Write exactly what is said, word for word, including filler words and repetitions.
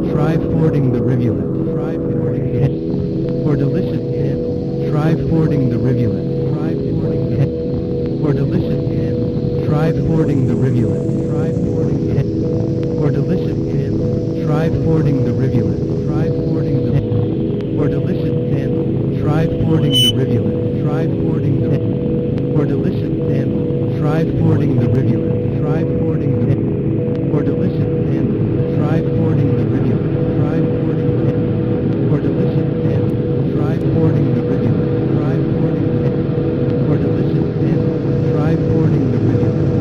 Try fording the rivulet. Try fording the For delicious candles. Try fording the rivulet. Try fording the For delicious candles. Try fording the rivulet. Try fording the For delicious candles. Try fording the rivulet. Try fording the For delicious candles. Try fording the rivulet. Try fording the For delicious candles. Try fording the rivulet. Try fording the